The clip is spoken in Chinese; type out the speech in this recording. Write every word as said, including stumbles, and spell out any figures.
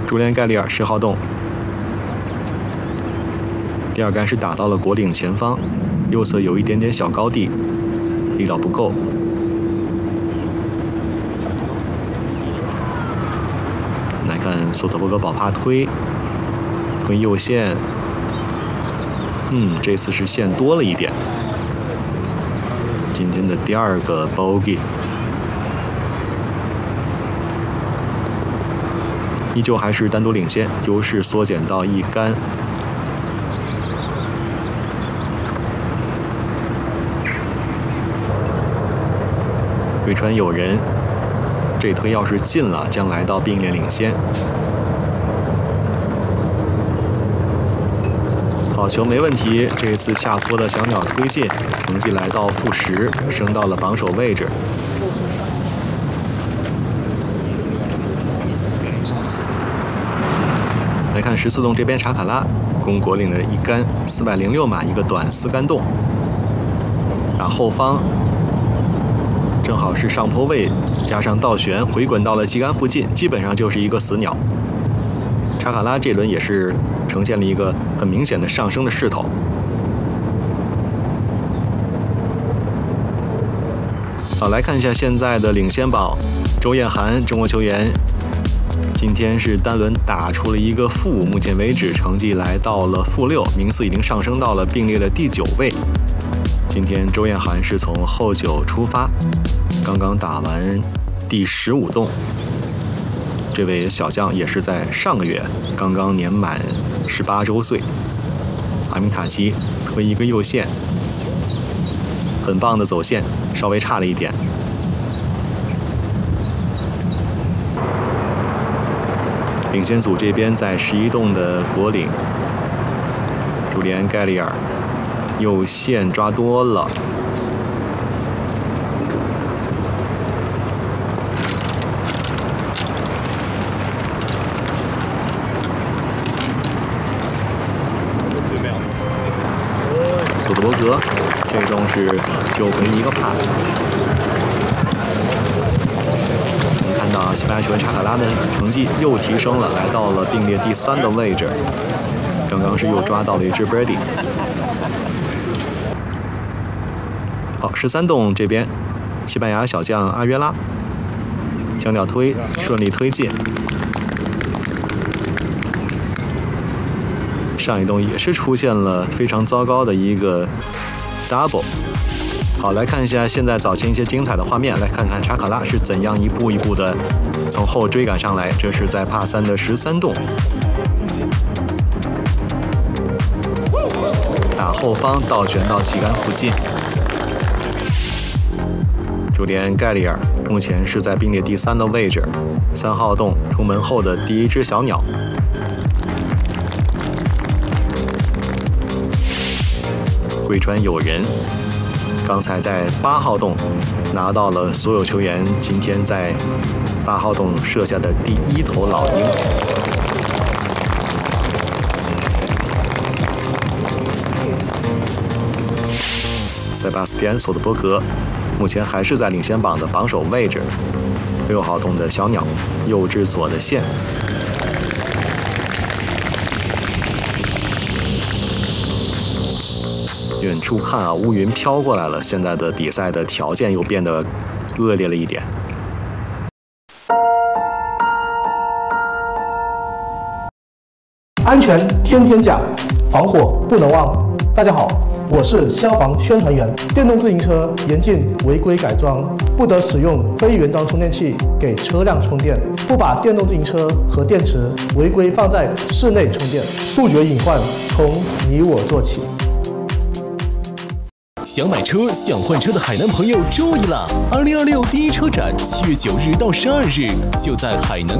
朱连盖利尔十号洞，第二杆是打到了果岭前方，右侧有一点点小高地，力道不够。来看索特伯格保帕推推右线，嗯，这次是线多了一点。今天的第二个 bogey， 依旧还是单独领先，优势缩减到一杆。尾船有人，这推要是进了，将来到并列领先。好球没问题，这次下坡的小鸟推进，成绩来到负十，升到了榜首位置。来看十四洞这边查卡拉攻果岭的一杆四百零六码，一个短四杆洞，打后方，正好是上坡位，加上倒旋回滚到了旗杆附近，基本上就是一个死鸟。查卡拉这轮也是呈现了一个很明显的上升的势头。好，来看一下现在的领先榜，周艳涵，中国球员，今天是单轮打出了一个负，目前为止成绩来到了负六，名次已经上升到了并列的第九位。今天周艳涵是从后九出发，刚刚打完第十五洞。这位小将也是在上个月刚刚年满十八周岁。阿米塔奇推一个右线，很棒的走线，稍微差了一点。领先组这边在十一洞的果岭，朱利安·盖利尔右线抓多了。索特伯格这洞是救回一个帕。能看到西班牙球员查卡拉的成绩又提升了，来到了并列第三的位置。刚刚是又抓到了一只 birdie。好，十三洞这边，西班牙小将阿约拉，小鸟推顺利推进。上一洞也是出现了非常糟糕的一个 double。好，来看一下现在早前一些精彩的画面，来看看查卡拉是怎样一步一步的从后追赶上来。这是在帕三的十三洞，打后方倒旋到旗杆附近。朱利安·盖利尔目前是在并列第三的位置，三号洞出门后的第一只小鸟。桂川有人，刚才在八号洞拿到了所有球员今天在八号洞射下的第一头老鹰。塞巴斯蒂安·索特伯格目前还是在领先榜的榜首位置。六号洞的小鸟，右至左的线。远处看啊，乌云飘过来了，现在的比赛的条件又变得恶劣了一点。 安全天天讲，防火不能忘。大家好，我是消防宣传员。电动自行车严禁违规改装，不得使用非原装充电器给车辆充电，不把电动自行车和电池违规放在室内充电，杜绝隐患从你我做起。 想买车、想换车的海南朋友注意了！二零二六第一车展，七月九日到十二日，就在海南。